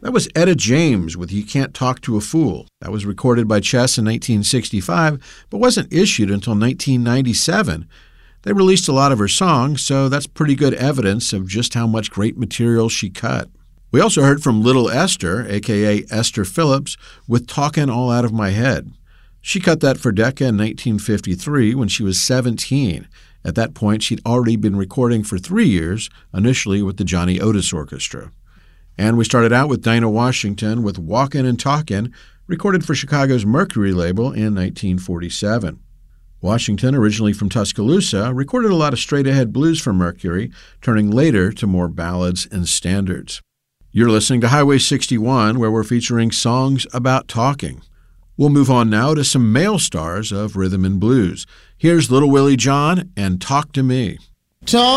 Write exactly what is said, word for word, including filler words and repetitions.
That was Etta James with You Can't Talk to a Fool. That was recorded by Chess in nineteen sixty-five, but wasn't issued until nineteen ninety-seven. They released a lot of her songs, so that's pretty good evidence of just how much great material she cut. We also heard from Little Esther, a k a. Esther Phillips, with Talkin' All Out of My Head. She cut that for Decca in nineteen fifty-three when she was seventeen. At that point, she'd already been recording for three years, initially with the Johnny Otis Orchestra. And we started out with Dinah Washington with Walkin' and Talkin', recorded for Chicago's Mercury label in nineteen forty-seven. Washington, originally from Tuscaloosa, recorded a lot of straight-ahead blues for Mercury, turning later to more ballads and standards. You're listening to Highway sixty-one, where we're featuring songs about talking. We'll move on now to some male stars of rhythm and blues. Here's Little Willie John and Talk to Me. Talk